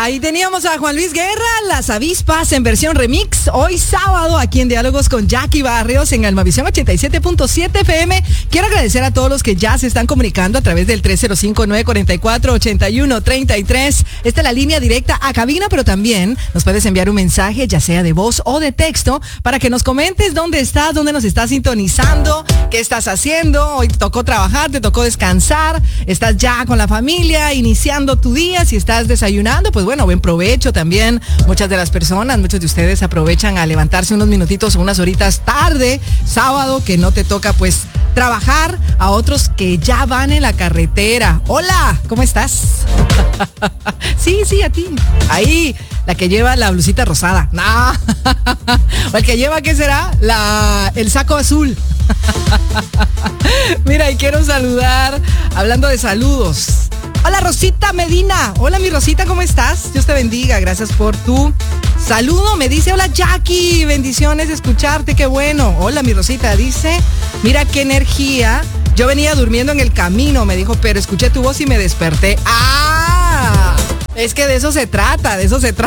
Ahí teníamos a Juan Luis Guerra, Las Avispas en versión remix. Hoy sábado aquí en Diálogos con Jackie Barrios en Almavisión 87.7 FM. Quiero agradecer a todos los que ya se están comunicando a través del 305-944-8133. Esta es la línea directa a cabina, pero también nos puedes enviar un mensaje, ya sea de voz o de texto, para que nos comentes dónde estás, dónde nos estás sintonizando, qué estás haciendo. Hoy te tocó trabajar, te tocó descansar, estás ya con la familia, iniciando tu día. Si estás desayunando, pues bueno, buen provecho también. Muchas de las personas, muchos de ustedes aprovechan a levantarse unos minutitos o unas horitas tarde, sábado, que no te toca pues trabajar. A otros que ya van en la carretera. Hola, ¿cómo estás? Sí, a ti. Ahí, la que lleva la blusita rosada. No. O el que lleva, ¿qué será? El saco azul. Mira, y quiero saludar, hablando de saludos. Hola, Rosita Medina. Hola, mi Rosita, ¿cómo estás? Dios te bendiga, gracias por tu saludo. Me dice, hola, Jackie, bendiciones escucharte, qué bueno. Hola, mi Rosita, dice, mira qué energía. Yo venía durmiendo en el camino, me dijo, pero escuché tu voz y me desperté. ¡Ah! Es que de eso se trata,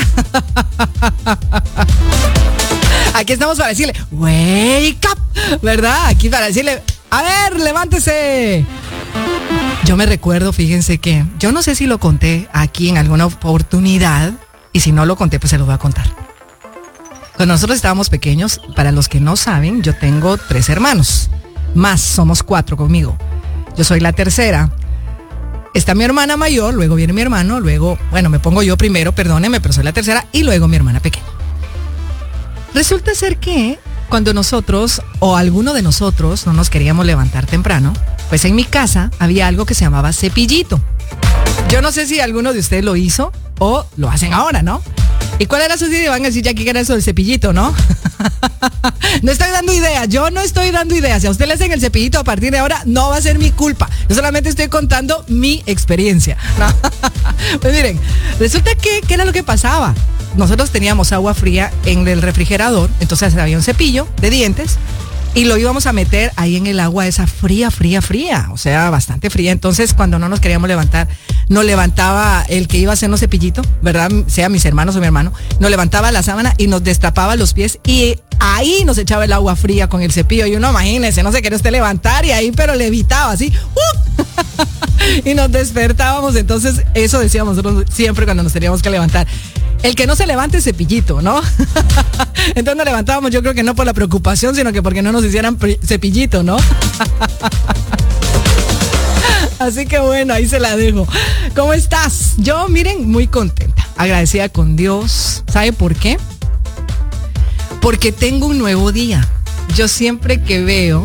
Aquí estamos para decirle, wake up, ¿verdad? Aquí para decirle, a ver, levántese. Yo me recuerdo, fíjense que, yo no sé si lo conté aquí en alguna oportunidad, y si no lo conté, pues se lo voy a contar. Cuando nosotros estábamos pequeños, para los que no saben, yo tengo 3 hermanos, más somos 4 conmigo. Yo soy la tercera. Está mi hermana mayor, luego viene mi hermano, luego, bueno, me pongo yo primero, perdónenme, pero soy la tercera, y luego mi hermana pequeña. Resulta ser que cuando nosotros, o alguno de nosotros, no nos queríamos levantar temprano, pues en mi casa había algo que se llamaba cepillito. Yo no sé si alguno de ustedes lo hizo o lo hacen ahora, ¿no? ¿Y cuál era su idea? Van a decir, ya que era eso del cepillito, ¿no? No estoy dando ideas, yo no estoy dando ideas. Si a usted le hacen el cepillito a partir de ahora, no va a ser mi culpa. Yo solamente estoy contando mi experiencia, ¿no? Pues miren, resulta que, ¿qué era lo que pasaba? Nosotros teníamos agua fría en el refrigerador, entonces había un cepillo de dientes y lo íbamos a meter ahí en el agua esa fría, o sea, bastante fría. Entonces, cuando no nos queríamos levantar, nos levantaba el que iba a hacernos cepillito, ¿verdad? Sea mis hermanos o mi hermano, nos levantaba la sábana y nos destapaba los pies y ahí nos echaba el agua fría con el cepillo. Y uno, imagínense, no se quería usted levantar y ahí, pero levitaba así, y nos despertábamos. Entonces, eso decíamos nosotros siempre cuando nos teníamos que levantar. El que no se levante es cepillito, ¿no? Entonces nos levantábamos, yo creo que no por la preocupación, sino que porque no nos hicieran cepillito, ¿no? Así que bueno, ahí se la dejo. ¿Cómo estás? Yo, miren, muy contenta, agradecida con Dios. ¿Sabe por qué? Porque tengo un nuevo día. Yo siempre que veo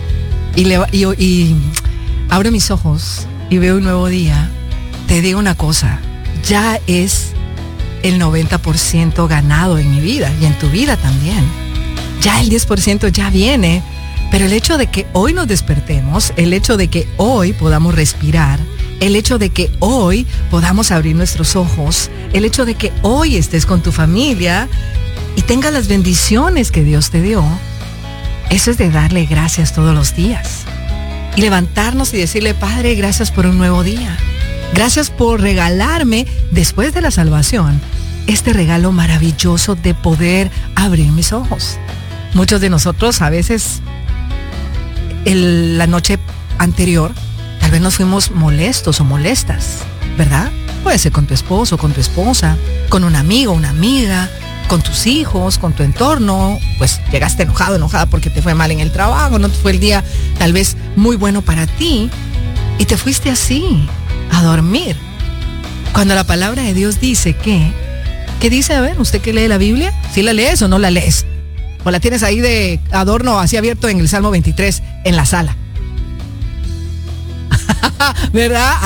y abro mis ojos y veo un nuevo día, te digo una cosa, ya es el 90% ganado en mi vida y en tu vida también. Ya el 10% ya viene, pero el hecho de que hoy nos despertemos, el hecho de que hoy podamos respirar, el hecho de que hoy podamos abrir nuestros ojos, el hecho de que hoy estés con tu familia y tengas las bendiciones que Dios te dio, eso es de darle gracias todos los días. Y levantarnos y decirle, Padre, gracias por un nuevo día. Gracias por regalarme, después de la salvación, este regalo maravilloso de poder abrir mis ojos. Muchos de nosotros a veces, la noche anterior, tal vez nos fuimos molestos o molestas, ¿verdad? Puede ser con tu esposo, con tu esposa, con un amigo, una amiga, con tus hijos, con tu entorno. Pues llegaste enojada porque te fue mal en el trabajo, no fue el día tal vez muy bueno para ti y te fuiste así a dormir. Cuando la palabra de Dios dice ¿qué dice? A ver, ¿usted que lee la Biblia? ¿Sí la lees o no la lees? ¿O la tienes ahí de adorno así abierto en el Salmo 23 en la sala? ¿Verdad?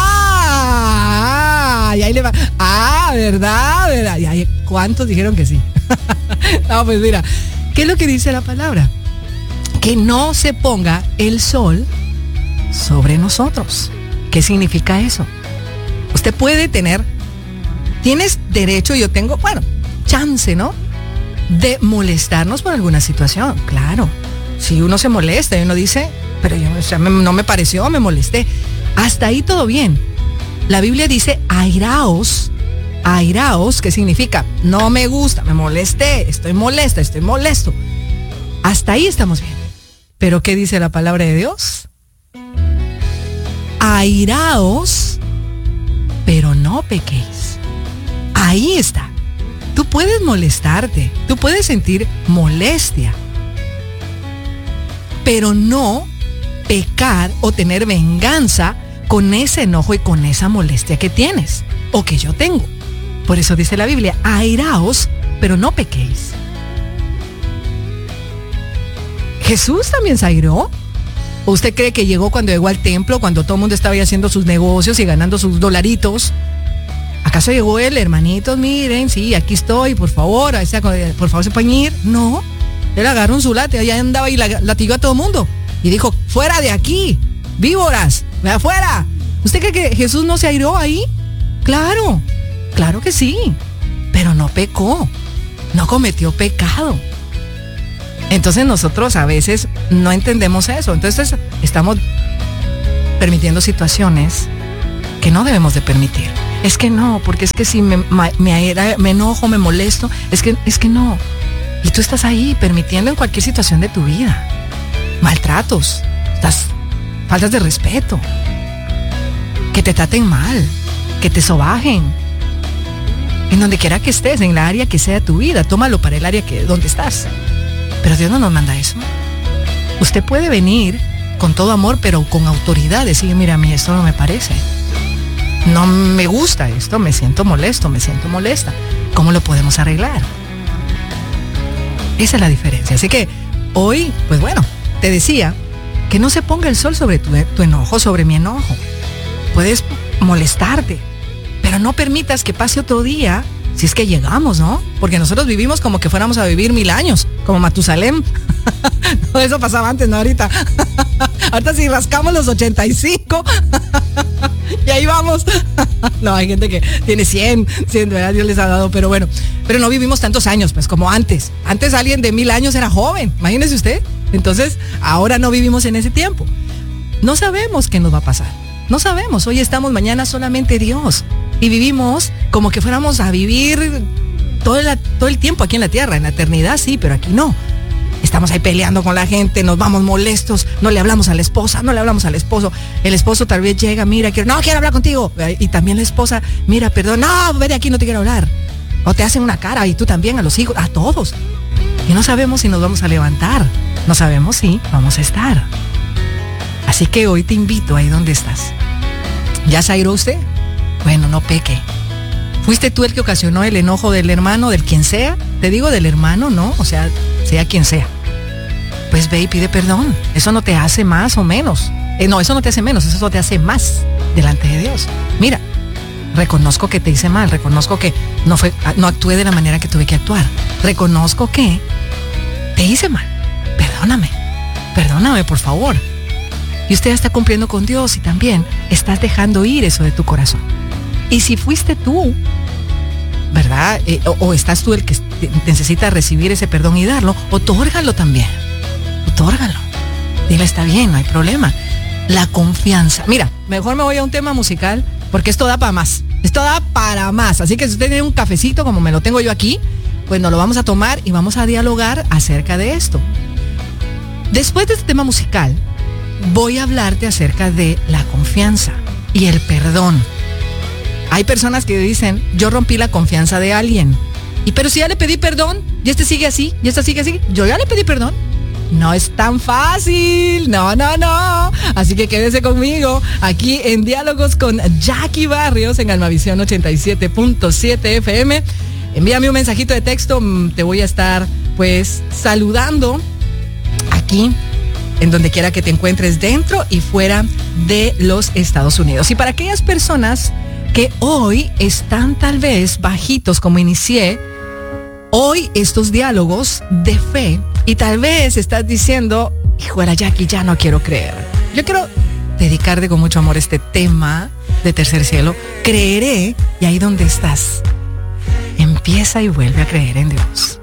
Y ahí le va. ¿Verdad? Y ahí, ¿cuántos dijeron que sí? No, pues mira, ¿qué es lo que dice la palabra? Que no se ponga el sol sobre nosotros. ¿Qué significa eso? Usted puede tienes derecho, yo tengo, chance, ¿no? De molestarnos por alguna situación, claro. Si uno se molesta y uno dice, pero no me pareció, me molesté. Hasta ahí todo bien. La Biblia dice, airaos Airaos, ¿qué significa? No me gusta, me molesté, estoy molesta, estoy molesto. Hasta ahí estamos bien. Pero ¿qué dice la palabra de Dios? Airaos, pero no pequéis. Ahí está. Tú puedes molestarte, tú puedes sentir molestia, pero no pecar o tener venganza con ese enojo y con esa molestia que tienes o que yo tengo. Por eso dice la Biblia, airaos, pero no pequéis. ¿Jesús también se airó? ¿O usted cree que llegó cuando llegó al templo, cuando todo el mundo estaba ahí haciendo sus negocios y ganando sus dolaritos? ¿Acaso llegó él, hermanitos, miren, sí, aquí estoy, por favor, por favor se pueden ir? No, él agarró un zulate, allá andaba y latigó a todo el mundo. Y dijo, fuera de aquí, víboras, de afuera. ¿Usted cree que Jesús no se airó ahí? Claro, claro que sí, pero no pecó, no cometió pecado. Entonces nosotros a veces no entendemos eso, entonces estamos permitiendo situaciones que no debemos de permitir. Es que no, porque es que si me enojo, me molesto, es que no. Y tú estás ahí permitiendo en cualquier situación de tu vida maltratos, faltas de respeto, que te traten mal, que te sobajen, en donde quiera que estés, en la área que sea tu vida, tómalo para el área donde estás. Pero Dios no nos manda eso. Usted puede venir con todo amor, pero con autoridad, decir, mira, a mí esto no me parece. No me gusta esto, me siento molesto, me siento molesta. ¿Cómo lo podemos arreglar? Esa es la diferencia. Así que hoy, pues bueno, te decía que no se ponga el sol sobre tu enojo, sobre mi enojo. Puedes molestarte, pero no permitas que pase otro día, si es que llegamos, ¿no? Porque nosotros vivimos como que fuéramos a vivir 1000 años, como Matusalem. No, eso pasaba antes, no ahorita. Ahorita si rascamos los 85, y ahí vamos. No, hay gente que tiene 100, ¿verdad? Dios les ha dado, pero bueno. Pero no vivimos tantos años, pues, como antes. Antes alguien de 1000 años era joven, imagínese usted. Entonces, ahora no vivimos en ese tiempo. No sabemos qué nos va a pasar. No sabemos, hoy estamos, mañana solamente Dios. Y vivimos como que fuéramos a vivir todo el tiempo aquí en la tierra. En la eternidad sí, pero aquí no. Estamos ahí peleando con la gente, nos vamos molestos, no le hablamos a la esposa, no le hablamos al esposo. El esposo tal vez llega, mira, no quiero hablar contigo. Y también la esposa, mira, perdón, no, ve de aquí, no te quiero hablar. O te hacen una cara, y tú también, a los hijos, a todos. Y no sabemos si nos vamos a levantar, no sabemos si vamos a estar. Así que hoy te invito ahí donde estás. ¿Ya se airó usted? Bueno, no peque. ¿Fuiste tú el que ocasionó el enojo del hermano, del quien sea? Te digo del hermano, ¿no? O sea quien sea. Pues ve y pide perdón. Eso no te hace más o menos. No, eso no te hace menos, eso te hace más delante de Dios. Mira, reconozco que te hice mal, reconozco que no actué de la manera que tuve que actuar. Reconozco que te hice mal. Perdóname, por favor. Y usted ya está cumpliendo con Dios y también estás dejando ir eso de tu corazón. Y si fuiste tú, ¿verdad? O estás tú el que necesita recibir ese perdón y darlo, otórgalo también. Otórgalo. Dile, está bien, no hay problema. La confianza. Mira, mejor me voy a un tema musical porque esto da para más. Esto da para más. Así que si usted tiene un cafecito como me lo tengo yo aquí, pues nos lo vamos a tomar y vamos a dialogar acerca de esto. Después de este tema musical, voy a hablarte acerca de la confianza y el perdón. Hay personas que dicen, yo rompí la confianza de alguien. Pero si ya le pedí perdón, y este sigue así, yo ya le pedí perdón. No es tan fácil, no. Así que quédese conmigo aquí en Diálogos con Jackie Barrios en Almavisión 87.7 FM. Envíame un mensajito de texto, te voy a estar pues saludando aquí en donde quiera que te encuentres dentro y fuera de los Estados Unidos. Y para aquellas personas que hoy están tal vez bajitos como inicié hoy estos diálogos de fe y tal vez estás diciendo, hijo de la Jackie, ya no quiero creer. Yo quiero dedicarte con mucho amor este tema de Tercer Cielo. Creeré, y ahí donde estás, empieza y vuelve a creer en Dios.